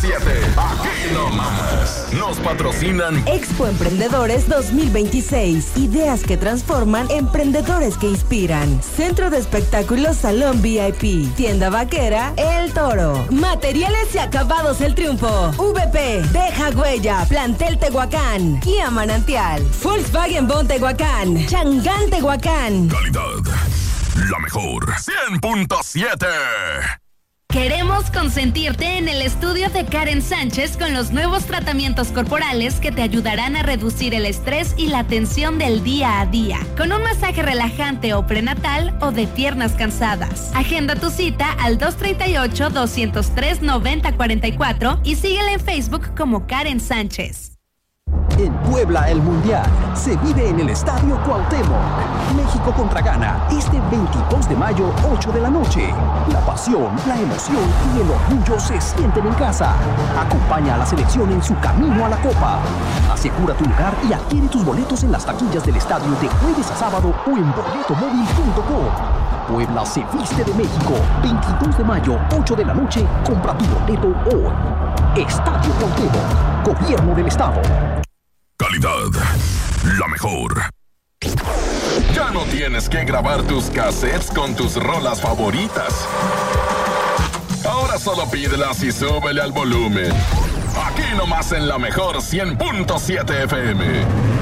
Aquí nomás. Nos patrocinan Expo Emprendedores 2026. Ideas que transforman, emprendedores que inspiran. Centro de Espectáculos Salón VIP. Tienda vaquera El Toro. Materiales y acabados El Triunfo. VP. Deja Huella. Plantel Tehuacán. Kia Manantial. Volkswagen Bon Tehuacán. Changán Tehuacán. calidad. La mejor. 100.7. Queremos consentirte en el estudio de Karen Sánchez con los nuevos tratamientos corporales que te ayudarán a reducir el estrés y la tensión del día a día, con un masaje relajante o prenatal o de piernas cansadas. Agenda tu cita al 238-203-9044 y síguela en Facebook como Karen Sánchez. En Puebla, el Mundial se vive en el Estadio Cuauhtémoc. México contra Ghana, este 22 de mayo, 8 de la noche. La pasión, la emoción y el orgullo se sienten en casa. Acompaña a la selección en su camino a la Copa. Asegura tu lugar y adquiere tus boletos en las taquillas del estadio de jueves a sábado o en boletomóvil.com. Puebla se viste de México. 22 de mayo, 8 de la noche. Compra tu boleto hoy. Estadio Cuauhtémoc, Gobierno del Estado. Calidad. La mejor. Ya no tienes que grabar tus cassettes con tus rolas favoritas. Ahora solo pídelas y súbele al volumen. Aquí nomás en la mejor 100.7 FM.